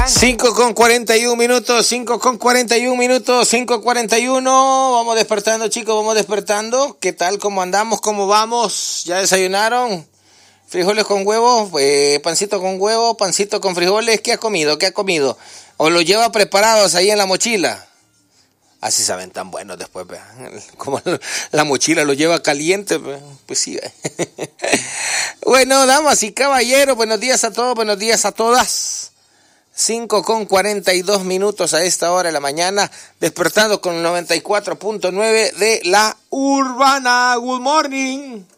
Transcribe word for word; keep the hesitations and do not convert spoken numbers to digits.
cinco con cuarenta y un minutos, cinco con cuarenta y un minutos, cinco cuarenta y uno. Vamos despertando, chicos, vamos despertando. ¿Qué tal? ¿Cómo andamos? ¿Cómo vamos? ¿Ya desayunaron? ¿Frijoles con huevo? Eh, ¿Pancito con huevo? ¿Pancito con frijoles? ¿Qué ha comido? ¿Qué ha comido? ¿O lo lleva preparados ahí en la mochila? Así saben tan buenos después, ¿ve? Como la mochila lo lleva caliente, ¿ve? Pues sí. Bueno, damas y caballeros, buenos días a todos, buenos días a todas. cinco con cuarenta y dos minutos a esta hora de la mañana, despertando con noventa y cuatro punto nueve de la Urbana. Good morning.